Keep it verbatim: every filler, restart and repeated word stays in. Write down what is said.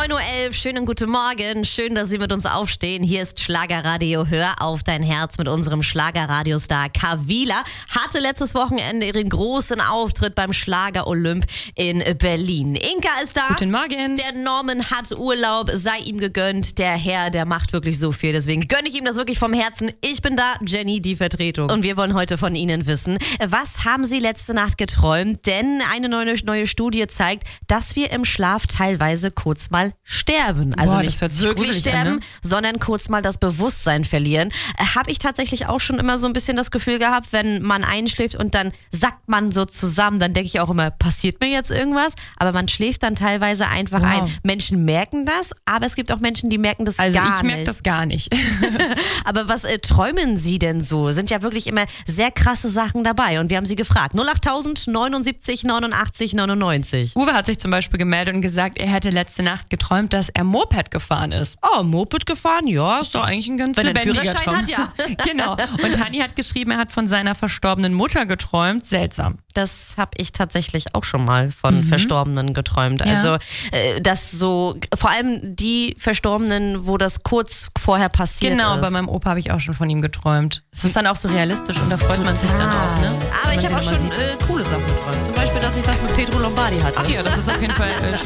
neun Uhr elf, schönen guten Morgen. Schön, dass Sie mit uns aufstehen. Hier ist Schlagerradio. Hör auf dein Herz mit unserem Schlagerradiostar Kavila. Hatte letztes Wochenende ihren großen Auftritt beim Schlager-Olymp in Berlin. Inka ist da. Guten Morgen. Der Norman hat Urlaub, sei ihm gegönnt. Der Herr, der macht wirklich so viel. Deswegen gönne ich ihm das wirklich vom Herzen. Ich bin da, Jenny, die Vertretung. Und wir wollen heute von Ihnen wissen, was haben Sie letzte Nacht geträumt? Denn eine neue, neue Studie zeigt, dass wir im Schlaf teilweise kurz mal sterben. Also Boah, nicht das wirklich sterben, an, ne? sondern kurz mal das Bewusstsein verlieren. Äh, Habe ich tatsächlich auch schon immer so ein bisschen das Gefühl gehabt, wenn man einschläft und dann sackt man so zusammen, dann denke ich auch immer, passiert mir jetzt irgendwas? Aber man schläft dann teilweise einfach Wow. ein. Menschen merken das, aber es gibt auch Menschen, die merken das Also gar ich nicht. merke das gar nicht. Aber was äh, träumen Sie denn so? Sind ja wirklich immer sehr krasse Sachen dabei. Und wir haben Sie gefragt. null acht neunundsiebzig neunundachtzig neunundneunzig. Uwe hat sich zum Beispiel gemeldet und gesagt, er hätte letzte Nacht geträumt, dass er Moped gefahren ist. Oh, Moped gefahren, ja. Das ist doch eigentlich ein ganz Wenn er einen lebendiger Führerschein Traum. hat, ja. Genau. Und Hani hat geschrieben, er hat von seiner verstorbenen Mutter geträumt. Seltsam. Das habe ich tatsächlich auch schon mal von mhm. Verstorbenen geträumt. Ja. Also äh, das so, vor allem die Verstorbenen, wo das kurz vorher passiert Genau, ist. bei meinem Opa habe ich auch schon von ihm geträumt. Es ist dann auch so realistisch und da freut man sich dann auch, ne? Aber Wenn ich man habe auch sie schon nochmal sieht. äh, coole Sachen geträumt. Zum Beispiel, dass ich was mit Pedro Lombardi hatte. Ach ja, das ist auf jeden Fall äh,